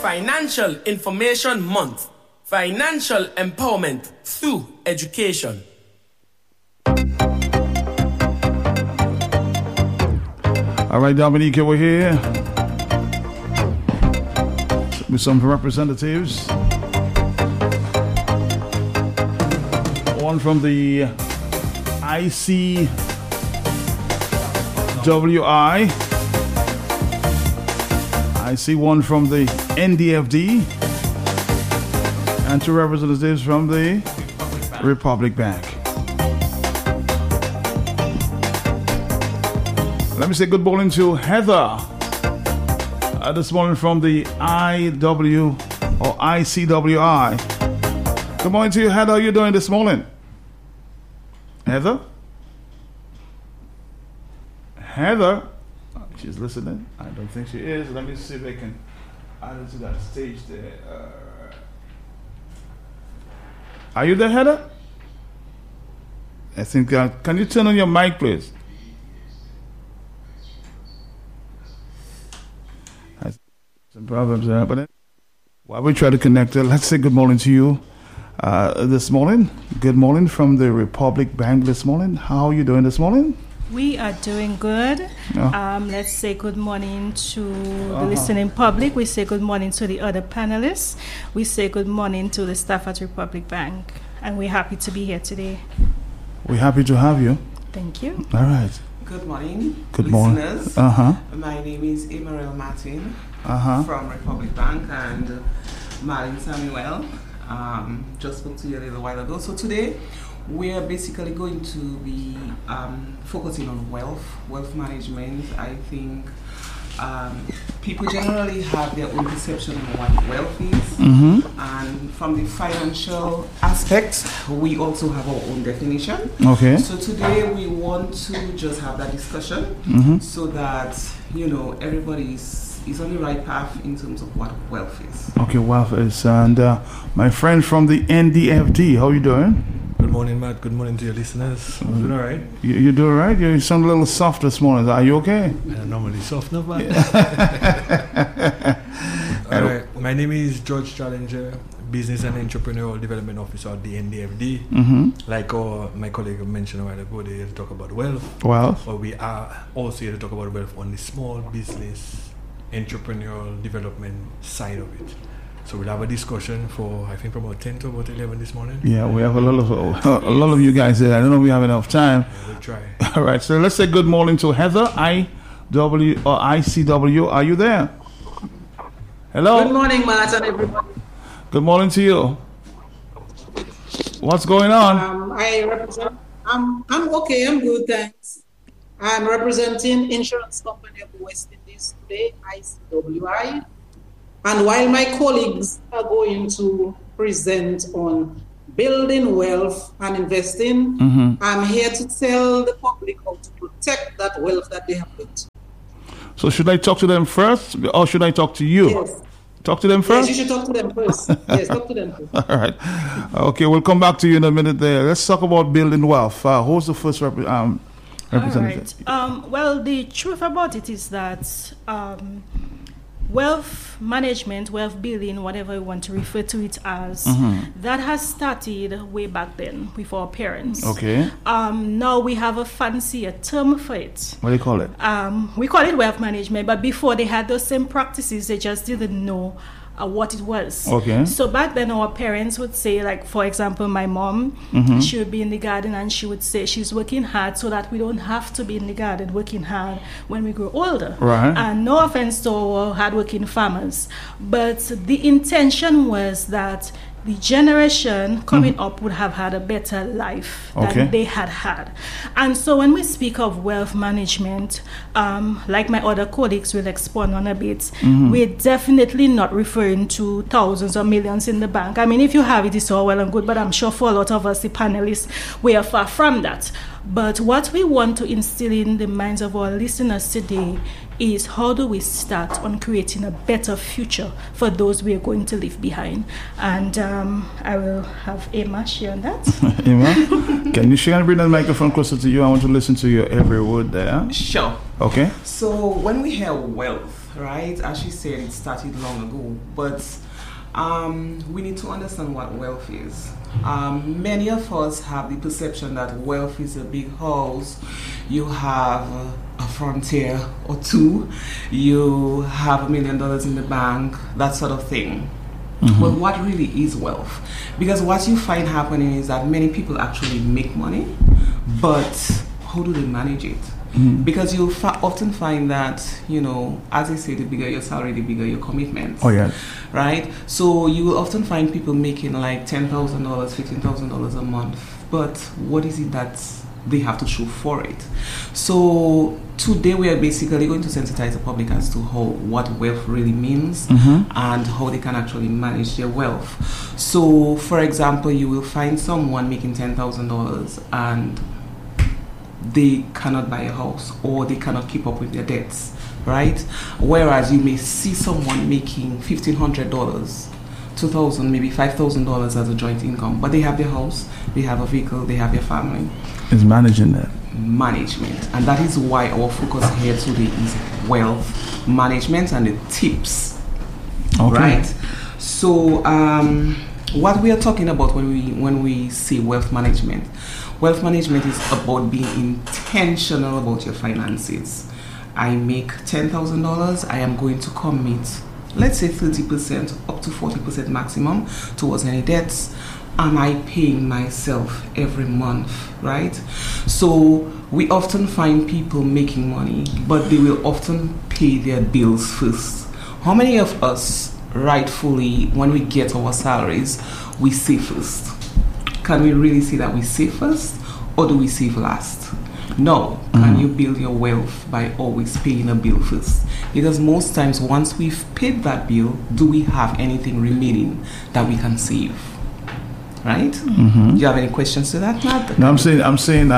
Financial Information Month. Financial empowerment through education. All right, Dominique, we're here with some representatives. One from the ICWI. I see one from the NDFD. And two representatives from the Republic Bank. Let me say good morning to Heather. This morning from the ICWI. Good morning to you, Heather. How are you doing this morning? Heather? Heather? Oh, she's listening. I don't think she is. Let me see if I can add her to that stage there. Are you there, Heather? I think, can you turn on your mic, please? Some problems there, but while we try to connect her, let's say good morning to you this morning. Good morning from the Republic Bank this morning. How are you doing this morning? We are doing good. Let's say good morning to the listening public. We say good morning to the other panelists. We say good morning to the staff at Republic Bank. And we're happy to be here today. We're happy to have you. Thank you. All right. Good morning, good listeners. Morning. My name is Emeril Martin from Republic Bank, and Marlin Samuel. Just spoke to you a little while ago. So today, we're basically going to be focusing on wealth management. I think people generally have their own perception of what wealth is. And from the financial aspect, we also have our own definition. Okay. So today we want to just have that discussion so that, everybody is on the right path in terms of what wealth is. Okay, wealth is. And my friend from the NDFD, how are you doing? Good morning, Matt. Good morning to your listeners. I'm doing all right. You doing all right? You sound a little soft this morning. Are you okay? I'm normally soft enough, man. All right. My name is George Challenger, Business and Entrepreneurial Development Officer at the NDFD. Like my colleague mentioned a while ago, they talk about wealth. But we are also here to talk about wealth on the small business entrepreneurial development side of it. So we'll have a discussion for, I think, from about 10 to about 11 this morning. Yeah, we have a lot of you guys there. I don't know if we have enough time. Yeah, we'll try. All right, so let's say good morning to Heather, ICW. Are you there? Hello? Good morning, Matt, and everybody. Good morning to you. What's going on? I'm okay, I'm good, thanks. I'm representing Insurance Company of the West Indies today, ICWI. And while my colleagues are going to present on building wealth and investing, I'm here to tell the public how to protect that wealth that they have built. So should I talk to them first, or should I talk to you? Yes. Talk to them first? Yes, you should talk to them first. Yes, talk to them first. All right. Okay, we'll come back to you in a minute there. Let's talk about building wealth. Who's the first representative? All right. Well, the truth about it is that wealth management, wealth building, whatever you want to refer to it as, that has started way back then with our parents. Okay. Now we have a fancier term for it. What do you call it? We call it wealth management, but before they had those same practices, they just didn't know what it was. Okay. So back then our parents would say, like, for example, my mom, she would be in the garden and she would say she's working hard so that we don't have to be in the garden working hard when we grow older. Right. And no offense to our hardworking farmers, but the intention was that the generation coming up would have had a better life than they had. And so when we speak of wealth management, like my other colleagues will expand on a bit, we're definitely not referring to thousands or millions in the bank. I mean, if you have it, it's all well and good, but I'm sure for a lot of us, the panelists, we are far from that. But what we want to instill in the minds of our listeners today is how do we start on creating a better future for those we are going to leave behind. And I will have Emma share on that. Emma, can you share and bring the microphone closer to you? I want to listen to your every word there. Sure. Okay. So when we hear wealth, right? As she said, it started long ago, but we need to understand what wealth is. Many of us have the perception that wealth is a big house, you have a frontier or two, you have $1 million in the bank, that sort of thing. But what really is wealth? Because what you find happening is that many people actually make money, but how do they manage it? Because you'll often find that, you know, as I say, the bigger your salary, the bigger your commitments. Oh, yeah. Right? So you will often find people making like $10,000, $15,000 a month. But what is it that they have to show for it? So today we are basically going to sensitize the public as to what wealth really means and how they can actually manage their wealth. So, for example, you will find someone making $10,000 and they cannot buy a house or they cannot keep up with their debts, right? Whereas you may see someone making $1,500, $2,000, maybe $5,000 as a joint income, but they have their house, they have a vehicle, they have their family. It's managing that. Management. And that is why our focus here today is wealth management and the tips, right? So what we are talking about when we say wealth management is about being intentional about your finances. I make $10,000, I am going to commit, let's say 30% up to 40% maximum towards any debts. Am I paying myself every month, right? So we often find people making money, but they will often pay their bills first. How many of us rightfully, when we get our salaries, we save first? Can we really say that we save first, or do we save last? No. Can you build your wealth by always paying a bill first? Because most times once we've paid that bill, do we have anything remaining that we can save? Right? Do you have any questions to that, Matt? No, I'm saying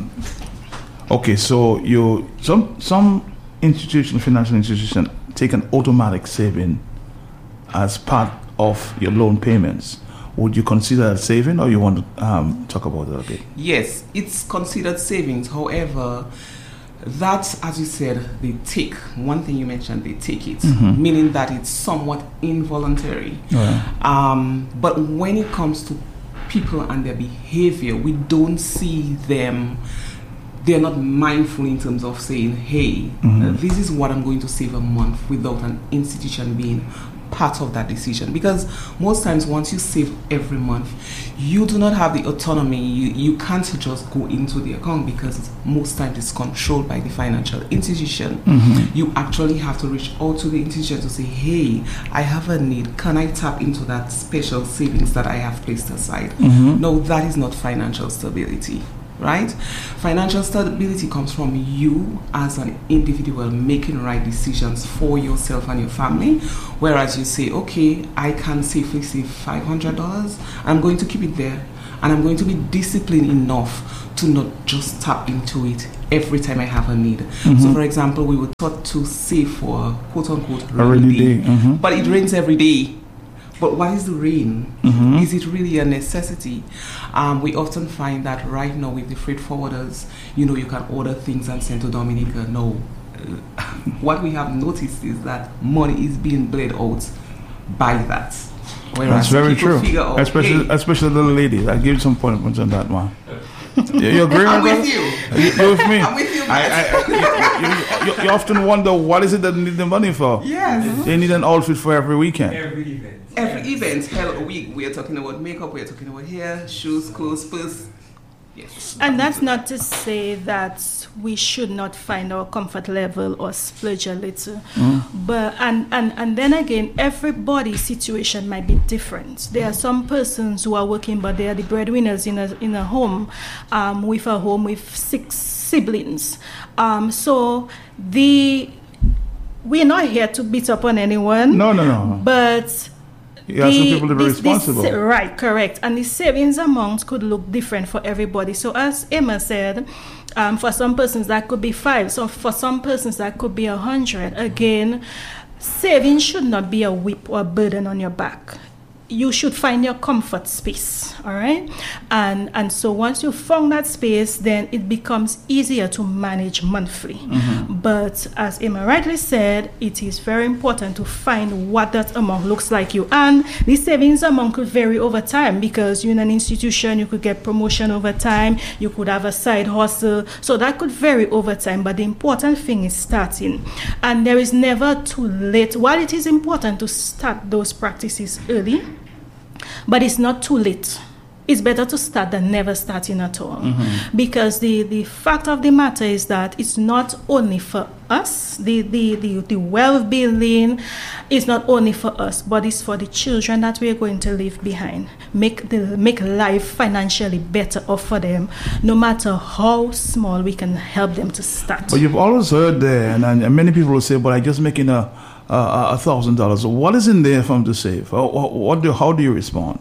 okay, so some financial institution take an automatic saving as part of your loan payments. Would you consider that saving, or you want to talk about that a bit? Yes, it's considered savings. However, that's, as you said, they take. One thing you mentioned, they take it, meaning that it's somewhat involuntary. But when it comes to people and their behavior, we don't see them. They're not mindful in terms of saying, hey, this is what I'm going to save a month, without an institution being part of that decision. Because most times once you save every month, you do not have the autonomy. You can't just go into the account, because most times it's controlled by the financial institution. You actually have to reach out to the institution to say, hey, I have a need, can I tap into that special savings that I have placed aside? No, that is not financial stability. Right? Financial stability comes from you as an individual making right decisions for yourself and your family. Whereas you say, okay, I can safely save $500. I'm going to keep it there, and I'm going to be disciplined enough to not just tap into it every time I have a need. So, for example, we were taught to save for quote unquote rainy day, but it rains every day. But what is the rain? Is it really a necessity? We often find that right now with the freight forwarders, you can order things and send to Dominica. No. What we have noticed is that money is being bled out by that. Whereas that's very true. Especially little ladies. I give you some points on that one. You agree? I'm with you. You're with me. I'm with you. You often wonder, what is it that they need the money for? Yes. They need an outfit for every weekend. Every event, hell, a week. We are talking about makeup, we are talking about hair, shoes, clothes, purse. Yes. And that's not to say that we should not find our comfort level or splurge a little. But and then again, everybody's situation might be different. There are some persons who are working, but they are the breadwinners in a home, with 6 siblings. So we're not here to beat up on anyone. No. But you have some people to be responsible. Right, correct. And the savings amount could look different for everybody. So as Emma said, for some persons that could be 5. So for some persons that could be 100. Again, saving should not be a whip or a burden on your back. you should find your comfort space, all right? And so once you found that space, then it becomes easier to manage monthly. But as Emma rightly said, it is very important to find what that amount looks like you. And the savings amount could vary over time, because you're in an institution, you could get promotion over time, you could have a side hustle. So that could vary over time, but the important thing is starting. And there is never too late. While it is important to start those practices early, but it's not too late. It's better to start than never starting at all. Because the fact of the matter is that it's not only for us. The wealth building is not only for us, but it's for the children that we're going to leave behind. Make life financially better off for them, no matter how small we can help them to start. But you've always heard there, and many people will say, but I'm just making $1,000. What is in there for them to save? How do you respond?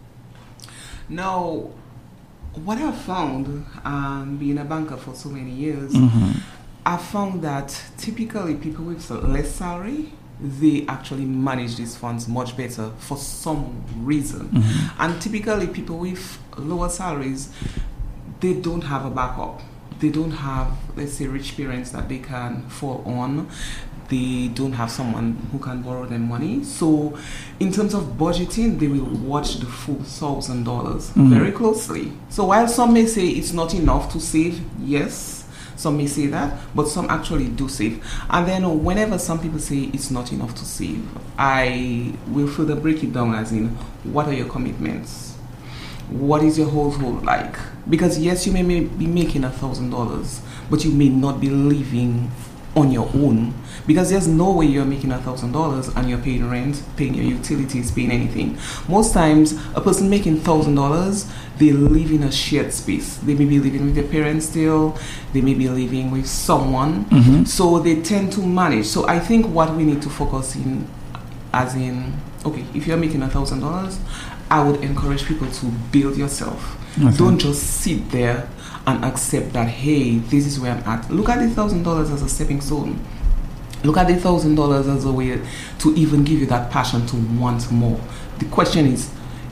Now, what I've found, being a banker for so many years, I've found that typically people with less salary, they actually manage these funds much better for some reason. And typically people with lower salaries, they don't have a backup. They don't have, let's say, rich parents that they can fall on. They don't have someone who can borrow them money. So in terms of budgeting, they will watch the full $1,000 very closely. So while some may say it's not enough to save, yes, some may say that, but some actually do save. And then whenever some people say it's not enough to save, I will further break it down as in, what are your commitments? What is your household like? Because yes, you may be making $1,000, but you may not be living on your own, because there's no way you're making $1,000 and you're paying rent, paying your utilities, paying anything. Most times, a person making $1,000, they live in a shared space. They may be living with their parents still, they may be living with someone, so they tend to manage. So I think what we need to focus in, as in, okay, if you're making $1,000, I would encourage people to build yourself. Don't just sit there and accept that, hey, this is where I'm at. Look at the $1,000 as a stepping stone. Look at the $1,000 as a way to even give you that passion to want more. The question is,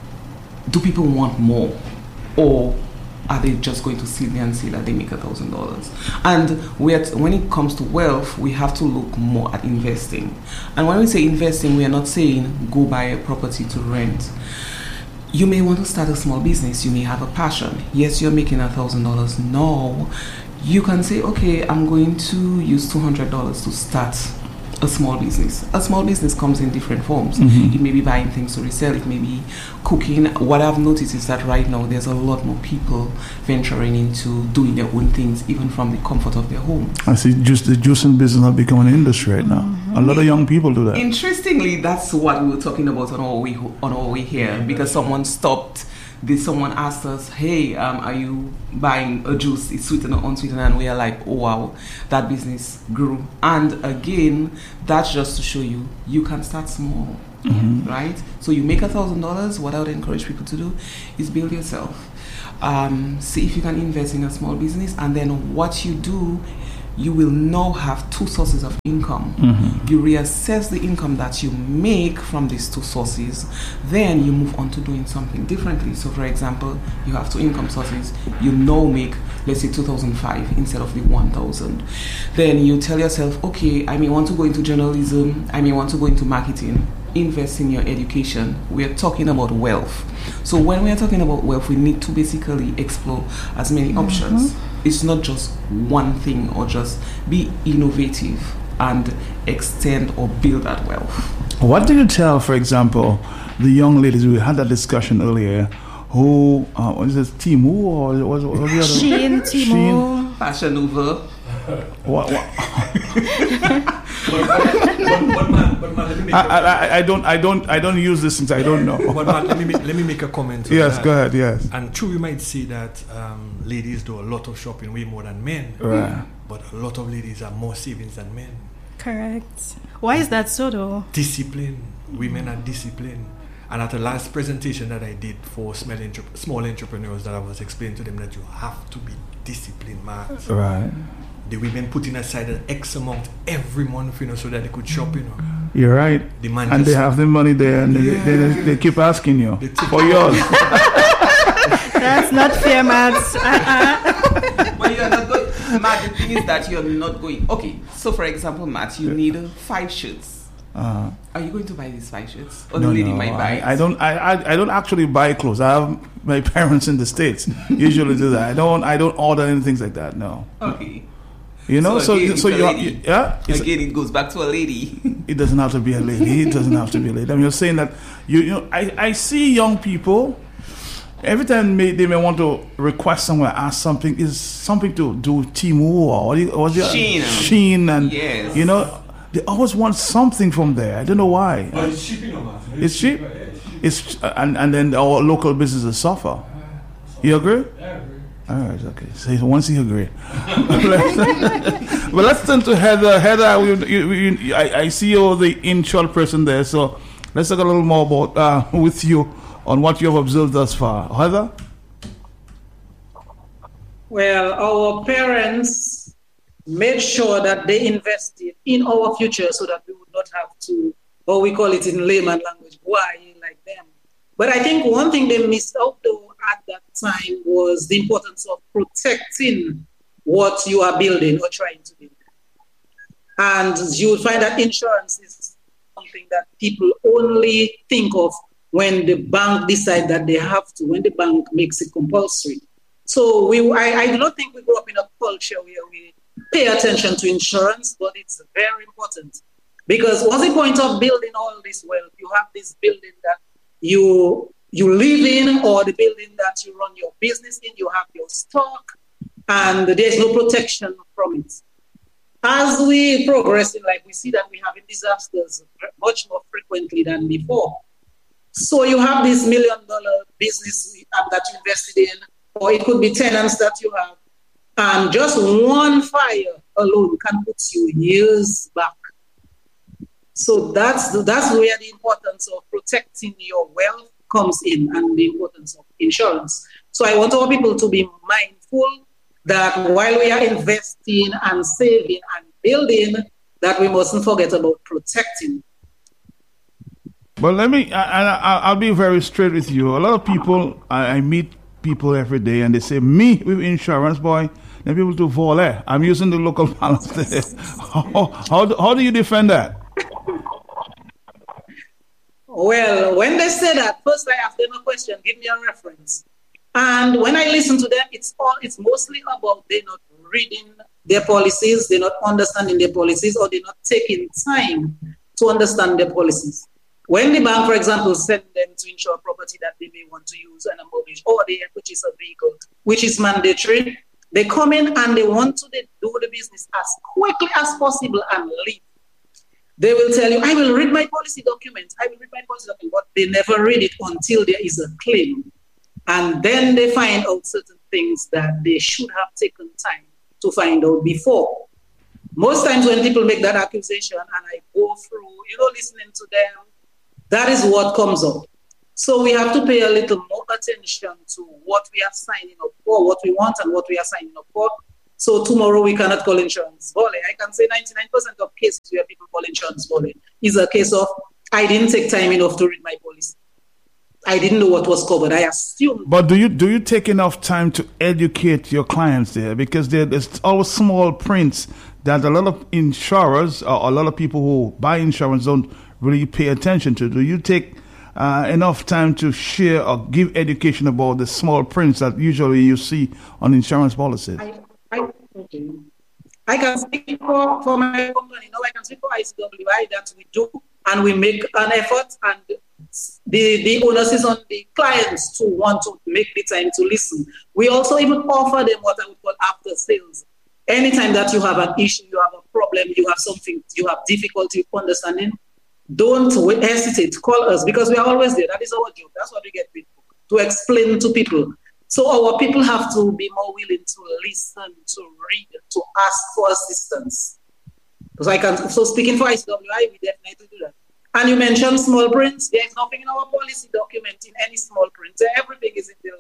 do people want more? Or are they just going to sit there and say that they make $1,000? And when it comes to wealth, we have to look more at investing. And when we say investing, we are not saying go buy a property to rent. You may want to start a small business. You may have a passion. Yes, you're making $1,000. No, you can say, okay, I'm going to use $200 to start a small business. A small business comes in different forms. It may be buying things to resell. It may be cooking. What I've noticed is that right now there's a lot more people venturing into doing their own things, even from the comfort of their home. I see the juicing business has become an industry right now. A lot of young people do that. Interestingly, that's what we were talking about on our way here, because someone asked us, hey, are you buying a juice? It's sweetened or unsweetened? And we are like, oh wow, that business grew. And again, that's just to show you can start small, right? So you make $1,000. What I would encourage people to do is build yourself. See if you can invest in a small business, and then what you do, you will now have two sources of income. You reassess the income that you make from these two sources, then you move on to doing something differently. So for example, you have two income sources. You now make, let's say, $2,500 instead of the $1,000. Then you tell yourself, okay, I may want to go into journalism, I may want to go into marketing. Invest in your education. We're talking about wealth. So when we're talking about wealth, we need to basically explore as many options. It's not just one thing, or just be innovative and extend or build that wealth. What do you tell, for example, the young ladies? We had that discussion earlier. Who what is this? Timu or what the other? Shein, Timu, Fashion Nova. What? I don't use this since I don't know. But man, let me make a comment. Yes, go ahead. Yes. And true, you might see that ladies do a lot of shopping way more than men. Right. But a lot of ladies have more savings than men. Correct. Why is that so though? Discipline. Women are disciplined. And at the last presentation that I did for small entrepreneurs, that I was explaining to them that you have to be disciplined, man. Right. The women putting aside an X amount every month, so that they could shop, You're right. And they have the money there, and they keep asking you for yours. That's not fair, Matt. But you're not going. Matt, the thing is that you're not going. Okay, so for example, Matt, you need 5 shirts. Are you going to buy these 5 shirts, or the lady might buy it? I don't actually buy clothes. I have my parents in the States usually do that. I don't order anything like that. No. Okay. You know, so again, it goes back to a lady. It doesn't have to be a lady. It doesn't have to be a lady. I'm just saying that I see young people. Every time they may want to request somewhere, ask something, is something to do with Temu or Shein, and yes. You know, they always want something from there. I don't know why. But it's cheap, you know, it's cheap. It's and then our local businesses suffer. You agree? Yeah, I agree. All right, okay. So once you agree, but let's turn to Heather. Heather, I see you're the in-short person there, so let's talk a little more about with you on what you have observed thus far. Heather? Well, our parents made sure that they invested in our future so that we would not have to, or we call it in layman language, why like them. But I think one thing they missed out though at that time was the importance of protecting what you are building or trying to build. And you will find that insurance is something that people only think of when the bank decide that they have to, when the bank makes it compulsory. So I do not think we grew up in a culture where we pay attention to insurance, but it's very important. Because what's the point of building all this wealth? You have this building that you live in, or the building that you run your business in, you have your stock, and there's no protection from it. As we progress in life, we see that we have disasters much more frequently than before. So you have this $1 million business that you invested in, or it could be tenants that you have, and just one fire alone can put you years back. So that's where the importance of protecting your wealth comes in, and the importance of insurance. So I want our people to be mindful that while we are investing and saving and building, that we mustn't forget about protecting. Well, I'll be very straight with you. A lot of people, I meet people every day and they say, me with insurance, boy, then people to volley. I'm using the local balance there. How do you defend that? Well, when they say that, first I ask them a question, give me a reference. And when I listen to them, it's mostly about they're not reading their policies, they're not understanding their policies, or they're not taking time to understand their policies. When the bank, for example, send them to insure property that they may want to use on a mortgage, or they purchase a vehicle, which is mandatory, they come in and they want to do the business as quickly as possible and leave. They will tell you, I will read my policy document, but they never read it until there is a claim. And then they find out certain things that they should have taken time to find out before. Most times when people make that accusation and I go through, listening to them, that is what comes up. So we have to pay a little more attention to what we are signing up for, what we want and what we are signing up for. So tomorrow we cannot call insurance volley. I can say 99% of cases where people call insurance volley is a case of, I didn't take time enough to read my policy. I didn't know what was covered. I assumed. But do you take enough time to educate your clients there? Because there's always small prints that a lot of insurers or a lot of people who buy insurance don't really pay attention to. Do you take enough time to share or give education about the small prints that usually you see on insurance policies? I can speak for my company. No, I can speak for ICWI that we do, and we make an effort, and the onus is on the clients to want to make the time to listen. We also even offer them what I would call after sales. Anytime that you have an issue, you have a problem, you have something, you have difficulty understanding, don't hesitate, call us, because we are always there. That is our job. That's what we get paid for, to explain to people. So our people have to be more willing to listen, to read, to ask for assistance. So speaking for ICWI, we definitely do that. And you mentioned small prints. There is nothing in our policy document in any small print. Everything is in the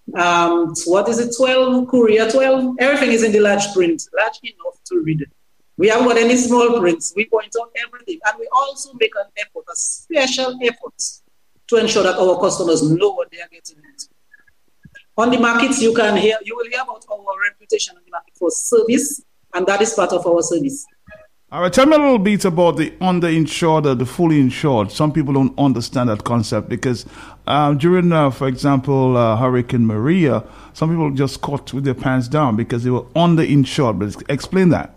large, 12, Courier 12. Everything is in the large print, large enough to read. We haven't got any small prints. We point out everything. And we also make an effort, a special effort, to ensure that our customers know what they are getting into. On the markets, you will hear about our reputation on the market for service, and that is part of our service. All right, tell me a little bit about the underinsured or the fully insured. Some people don't understand that concept because during, for example, Hurricane Maria, some people just caught with their pants down because they were underinsured. But explain that.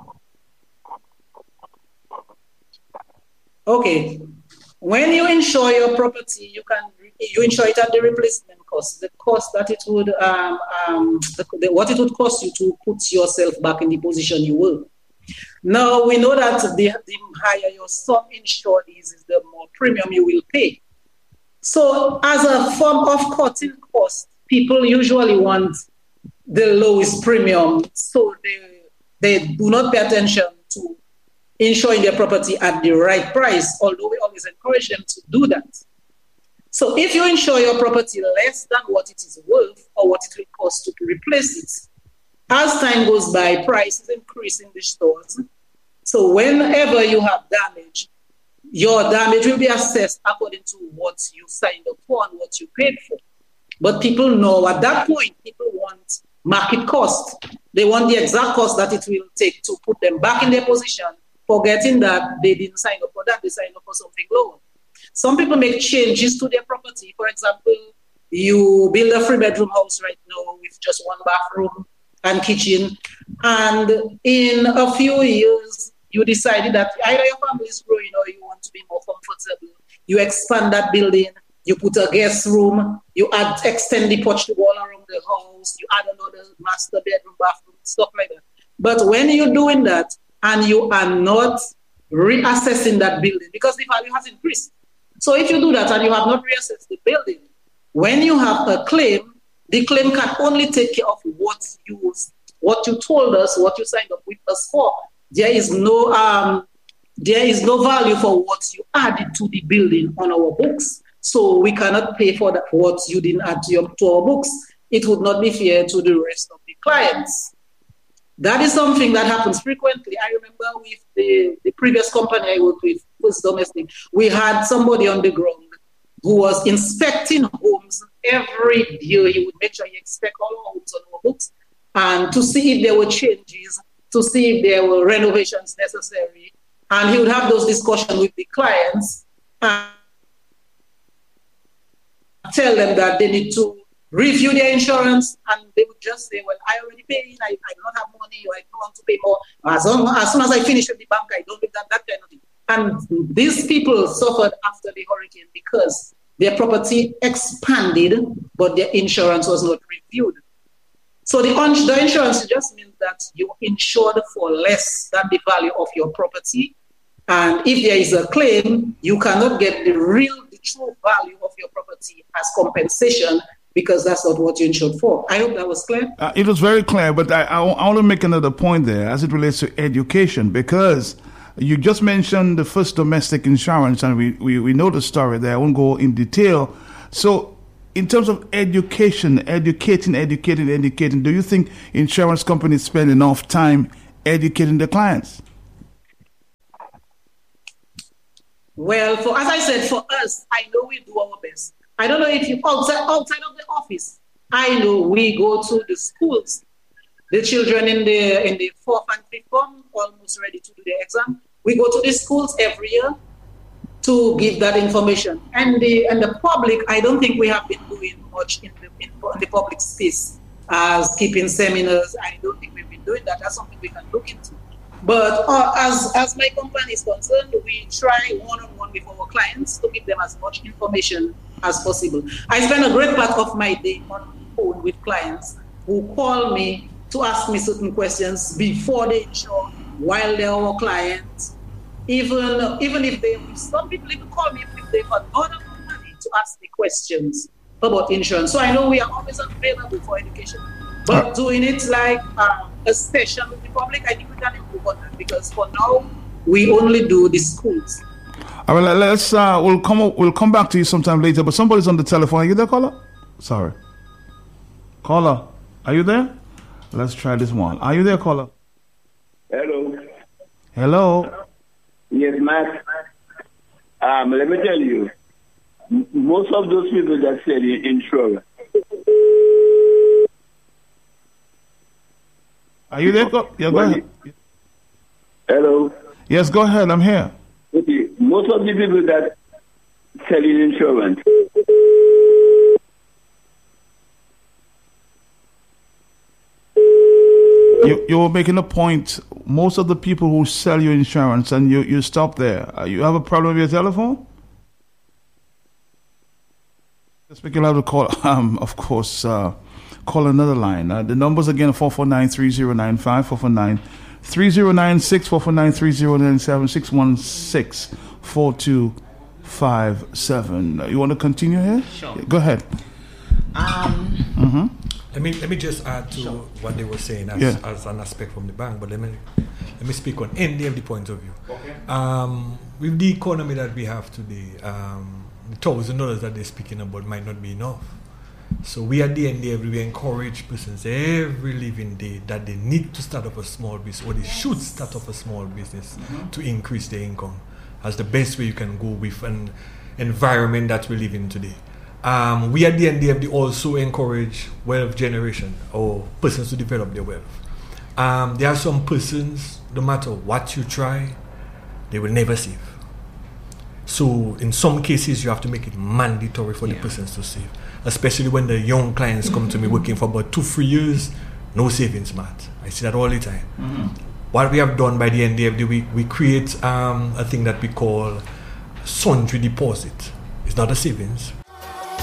Okay. When you insure your property, you insure it at the replacement cost, the cost that it would, what it would cost you to put yourself back in the position you were. Now, we know that the higher your sum insured is, the more premium you will pay. So, as a form of cutting costs, people usually want the lowest premium, so they do not pay attention to insuring their property at the right price, although we always encourage them to do that. So if you insure your property less than what it is worth or what it will cost to replace it, as time goes by, prices increase in the stores. So whenever you have damage, your damage will be assessed according to what you signed up for and what you paid for. But people know at that point, people want market cost. They want the exact cost that it will take to put them back in their position, forgetting that they didn't sign up for that, they signed up for something lower. Some people make changes to their property. For example, you build a 3-bedroom house right now with just 1 bathroom and kitchen, and in a few years, you decided that either your family is growing or you want to be more comfortable. You expand that building, you put a guest room, you extend the porch wall around the house, you add another master bedroom, bathroom, stuff like that. But when you're doing that and you are not reassessing that building, because the value has increased. So if you do that and you have not reassessed the building, when you have a claim, the claim can only take care of what you told us, what you signed up with us for. There is no value for what you added to the building on our books. So we cannot pay for that what you didn't add to our books. It would not be fair to the rest of the clients. That is something that happens frequently. I remember with the previous company I worked with, First Domestic, we had somebody on the ground who was inspecting homes every year. He would make sure he inspect all our homes on our books and to see if there were changes, to see if there were renovations necessary. And he would have those discussions with the clients and tell them that they need to review their insurance, and they would just say, well, I already paid, I don't have money, or I don't want to pay more. As soon as I finish with the bank, I don't do that kind of thing. And these people suffered after the hurricane because their property expanded, but their insurance was not reviewed. So the insurance just means that you're insured for less than the value of your property. And if there is a claim, you cannot get the true value of your property as compensation, because that's not what you insured for. I hope that was clear. It was very clear, but I want to make another point there as it relates to education, because you just mentioned the First Domestic Insurance, and we know the story there. I won't go in detail. So in terms of educating, do you think insurance companies spend enough time educating their clients? Well, as I said, for us, I know we do our best. I don't know if you outside of the office. I know we go to the schools. The children in the 4th and 5th form almost ready to do their exam. We go to the schools every year to give that information. And the public, I don't think we have been doing much in the public space as keeping seminars. I don't think we've been doing that. That's something we can look into. But as my company is concerned, we try one-on-one with our clients to give them as much information as possible. I spend a great part of my day on the phone with clients who call me to ask me certain questions before they insure, while they're our clients. Even if some people even call me if they've got not enough money to ask me questions about insurance. So I know we are always available for education. But doing it like a session with the public, I think we can improve on that, because for now we only do the schools. All right, let's we'll come back to you sometime later. But somebody's on the telephone. Are you there, caller? Sorry, caller, are you there? Let's try this one. Are you there, caller? Hello. Hello. Yes, Matt. Let me tell you, most of those people that sell insurance. Are you there? Go ahead. Hello. Yes, go ahead. I'm here. Okay. Most of the people that sell insurance. You were making a point. Most of the people who sell you insurance, and you stop there. You have a problem with your telephone? Let's make you have to call. Of course, call another line. The numbers again: 449-3095, 449-3096, 449-3097, 616-4257. You want to continue here? Sure. Go ahead. Let me just add to what they were saying as an aspect from the bank, but let me speak on NDFD point of view. Okay. With the economy that we have today, the $1,000 that they're speaking about might not be enough. So we at the NDFD, we encourage persons every living day that they need to start up a small business, or they should start up a small business to increase their income. As the best way you can go with an environment that we live in today. We at the NDFD also encourage wealth generation, or persons to develop their wealth. There are some persons, no matter what you try, they will never save. So in some cases, you have to make it mandatory for the persons to save. Especially when the young clients come to me working for about 2-3 years, no savings, Matt. I see that all the time. What we have done by the NDFD, we create a thing that we call sundry deposit. It's not a savings,